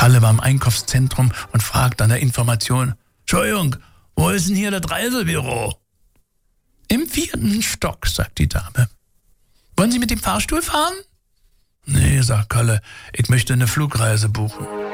Kalle war im Einkaufszentrum und fragt an der Information: Entschuldigung, wo ist denn hier das Reisebüro? Im 4. Stock, sagt die Dame. Wollen Sie mit dem Fahrstuhl fahren? Nee, sagt Kalle, ich möchte eine Flugreise buchen.